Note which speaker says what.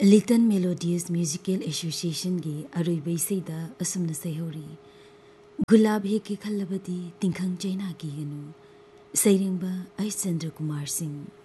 Speaker 1: Liton melodious musical association की अरुइबई सेदा असुमना सैहोरी गुलाब हेके खल्लबदी तिंखंग चैना की गनु सैरिंगबा आई चंद्र कुमार सिंह।